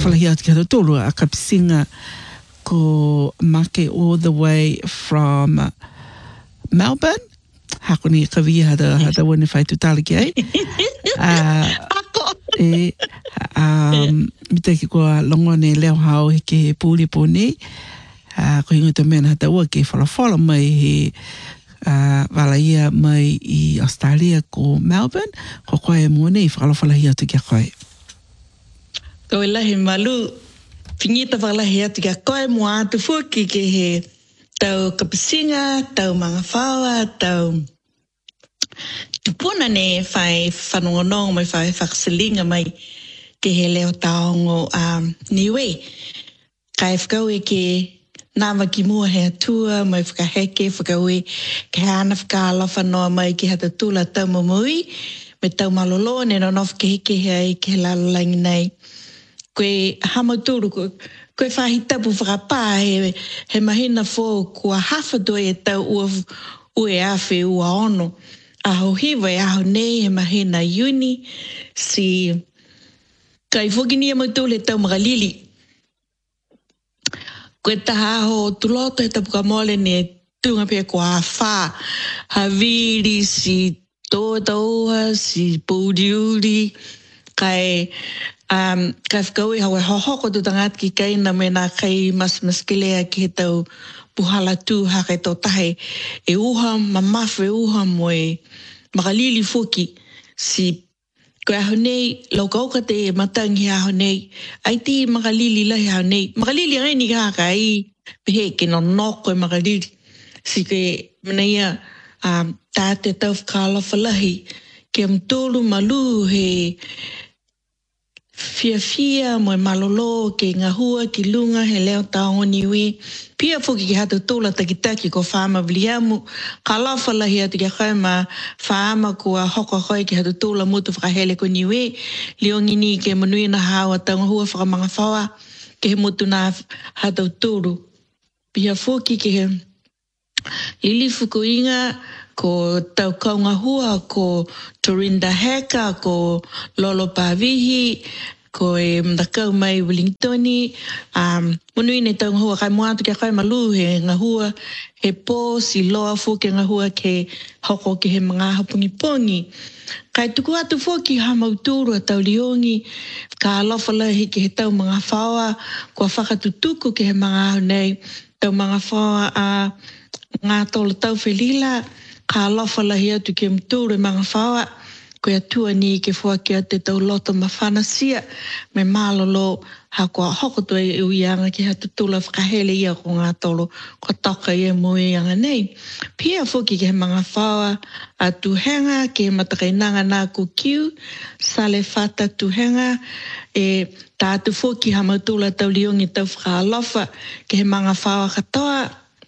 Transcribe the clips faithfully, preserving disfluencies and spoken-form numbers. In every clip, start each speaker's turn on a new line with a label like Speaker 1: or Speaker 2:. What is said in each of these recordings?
Speaker 1: whalawhalahia atu ki hatu tolu a kapisinga ko make all the way from Melbourne. Hako ni kawia hada hada wane whai tutala ki ai. E, um, mita ki kua longone leo hao he ke pūli pōnei. Uh, ko hinga te mena hata ua ke whalawhala mai he uh, walaia mai i Australia ko Melbourne. Ko koe mua nei whalawhalahi atu kia koe.
Speaker 2: Koe lahi malu, pingita walahi atu kia koe mua atu fuki ke he tau kapisinga, tau mga whawa, tau tupuna ne whai whanongonong mai whai whakasalinga mai ke he leo taongo um, niwe. Kai whakau e ke nāma ki mua he atua mai whakaheke, whakau e ke hana whakalofa noa mai ki hata tula tau mamui, me tau malolo ne no nof ke heke hei ke he lalolangi nei. Koe hamauturu, koe, koe whahi tapu whakapā he, he mahina fō kua hawha doi e tau ua, ue awhi ua ono. Aho hiwa e aho nei he mahina uni si kai whokini e mautule tau magalili. Koe taha aho tuloto he tapu ka mole ne tunga pia kua wha, haviri si tōtauha, si pūdiuri, kai Um, kai whakau e hawe hohoko tu tangat ki kaina me nā kai mas maskelea ki he tau puhala tū haka e tau tahe e uha, mamafu e uha mo e makalili fuki si koe aho nei, lau kauka te e matangi aho nei, ai ti makalili lahi aho nei, makalili ngai ni haka ai pehe ke no noko e makalili si ke mneia um, tāte tau whakalofa lahi ke mtolu malu he Fia fia mo malolo ke ngahua ki lunga he leo taongo niwi. Pia fuki ki hatu tula takitaki ko whaama viliamu. Ka lauwha lahi atu ki kaima whaama kua hoko hoi ki hatu tula mutu whakahele ko niwi. Liongi ni ke manui na hawa taongo hua whakamanga whawa ke he mutu na hatu tulu. Pia fuki ke he ilifu ko inga ko tau kaunga hua, ko Torinda Heka, ko Lolo Pavihi, ko e mdakau mai Wellingtoni. Um, Munui ne tau hua kai moatu kia kai malu he ngā hua, he pō si loa fu ke ngā hua ke hoko ke he mga hapungi pongi. Kai tuku atu fōki ha mauturu a tau liongi, ka alofa lahi ke he tau mga whaua, kua whakatutuku ke he mga ahu nei, tau mga whaua a ngā tola tau whelila, ka alofa lahi atu ke mturu e mga whaua, koe atua ni ke whuakia te tau loto mawhanasia, me malolo ha kua hokoto e uianga ki hatu tula whakahele ia ko ngā tolo, ko toka ia mui anga nei. Pia whuki ke he mga whaua a tuhenga, ke he matakainanga nā kukiu, sale whata tuhenga, e tātu whuki ha mautula tau liongi tau whakalofa, ke he mga whaua katoa,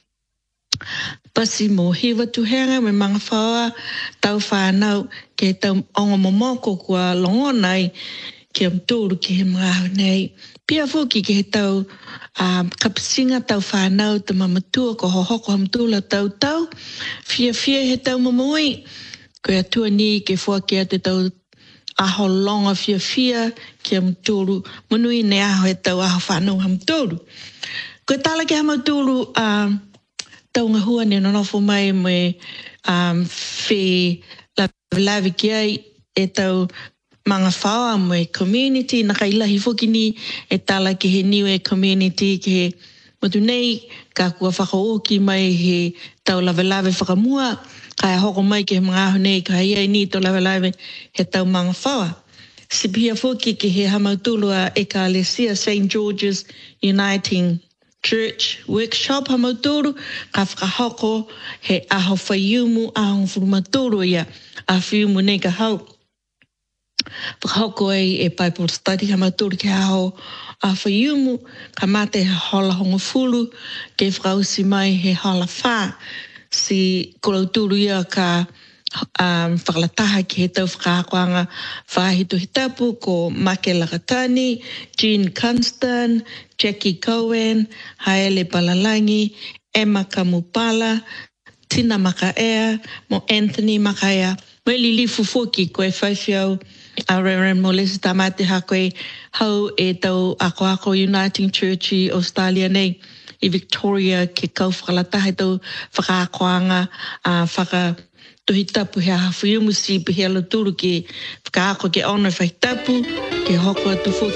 Speaker 2: pasi mo hiwa tuhenga me mga whaua tau whanau ke tau ongo momoko kua longonai ke amturu ke he mga nei. Pia fuki ke he tau um, kapisinga tau whanau ta mamatua ko hohoko hamtula tau tau. Fia fia he tau mamui. Koe atua ni ke fuaki te tau aho longa fia fia ke amturu. Manui ne aho he tau aho whanau hamturu. Koe tala ke hamturu um, tau ngā hua ne nonofo mai me um, whi lavi ki ai e tau mga whaua me community, na kai lahi whuki ni e tala ki he niwe community ki he matu nei, ka kua whakaoki mai he tau lawe lawe whakamua, ka e hoko mai ki he mga ahu nei, ka iai ni to lawe lawe he tau mga whaua. Si pia whuki ki he hamautulu a Ekalesia Saint George's Uniting Church workshop hamauturu, ka whakahoko he aho whaiumu, aho whurumaturu ia, a whiumu nei ka hau. Whakahoko e e Bible study hamauturu ke aho a whaiumu, ka mate he hola hongo fulu, ke whakausi mai he hola wha, si kolauturu ia ka um, whakalataha ki he tau whakahakoanga whahitu hitapu ko Make Lakatani, Jean Constant, Jackie Cohen, Haele Balalangi, Emma Kamupala, Tina Makaea, mo Anthony Makaea, mo lili fufoki koe whaiwhiau a Reverend Molesi tamate ha koe hau e tau ako ako Uniting Church i Australia nei i Victoria ke kau whakalata he tau whakaakoanga a whaka tuhi tapu hea hawhiumusi pe hea loturu ke whakaako ke ona whaitapu ke hoko atu